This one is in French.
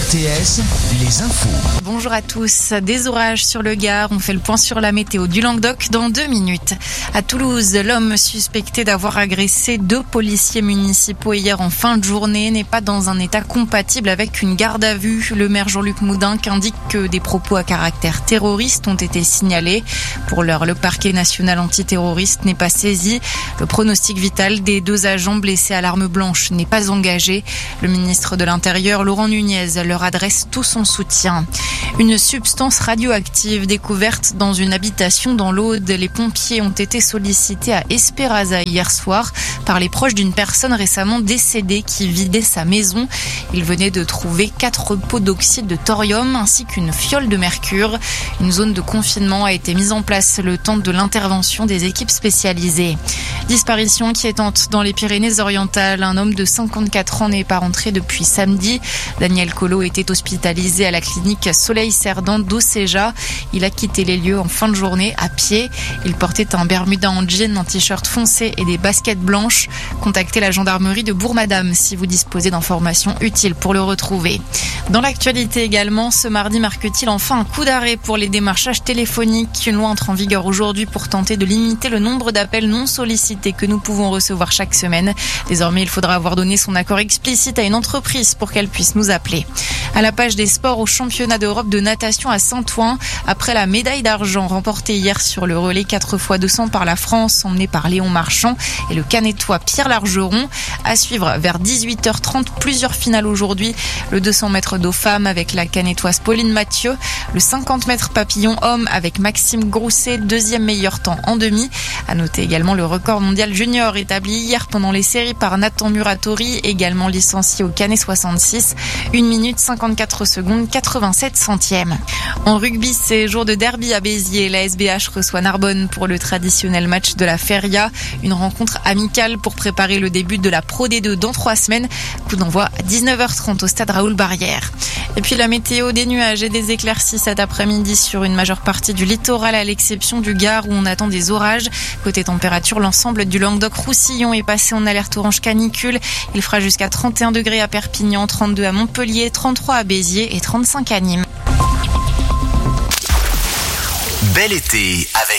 RTS, les infos. Bonjour à tous. Des orages sur le Gard. On fait le point sur la météo du Languedoc dans 2 minutes. À Toulouse, l'homme suspecté d'avoir agressé 2 policiers municipaux hier en fin de journée n'est pas dans un état compatible avec une garde à vue. Le maire Jean-Luc Moudinque indique que des propos à caractère terroriste ont été signalés. Pour l'heure, le parquet national antiterroriste n'est pas saisi. Le pronostic vital des 2 agents blessés à l'arme blanche n'est pas engagé. Le ministre de l'Intérieur, Laurent Nunez, leur adresse tout son soutien. Une substance radioactive découverte dans une habitation dans l'Aude. Les pompiers ont été sollicités à Espéraza hier soir par les proches d'une personne récemment décédée qui vidait sa maison. Ils venaient de trouver 4 pots d'oxyde de thorium ainsi qu'une fiole de mercure. Une zone de confinement a été mise en place le temps de l'intervention des équipes spécialisées. Disparition inquiétante dans les Pyrénées-Orientales. Un homme de 54 ans n'est pas rentré depuis samedi. Daniel Collot était hospitalisé à la clinique Soleil-Cerdan d'Océja. Il a quitté les lieux en fin de journée à pied. Il portait un bermuda en jean, un t-shirt foncé et des baskets blanches. Contactez la gendarmerie de Bourg-Madame si vous disposez d'informations utiles pour le retrouver. Dans l'actualité également, ce mardi marque-t-il enfin un coup d'arrêt pour les démarchages téléphoniques. Une loi entre en vigueur aujourd'hui pour tenter de limiter le nombre d'appels non sollicités que nous pouvons recevoir chaque semaine. Désormais, il faudra avoir donné son accord explicite à une entreprise pour qu'elle puisse nous appeler. À la page des sports, au championnat d'Europe de natation à Saint-Ouen, après la médaille d'argent remportée hier sur le relais 4x200 par la France, emmenée par Léon Marchand et le Canétois Pierre Largeron. À suivre vers 18h30, plusieurs finales aujourd'hui. Le 200 mètres d'eau femme avec la Canétoise Pauline Mathieu. Le 50 mètres papillon homme avec Maxime Grousset, 2e meilleur temps en demi. À noter également le record mondial junior établi hier pendant les séries par Nathan Muratori, également licencié au Canet 66. 1 minute 54 secondes 87 centièmes. En rugby, c'est jour de derby à Béziers. La SBH reçoit Narbonne pour le traditionnel match de la Feria. Une rencontre amicale pour préparer le début de la Pro D2 dans 3 semaines. Coup d'envoi à 19h30 au stade Raoul Barrière. Et puis la météo, des nuages et des éclaircies cet après-midi sur une majeure partie du littoral à l'exception du Gard où on attend des orages. Côté température, l'ensemble du Languedoc-Roussillon est passé en alerte orange canicule. Il fera jusqu'à 31 degrés à Perpignan, 32 à Montpellier, 33 à Béziers et 35 à Nîmes. Bel été avec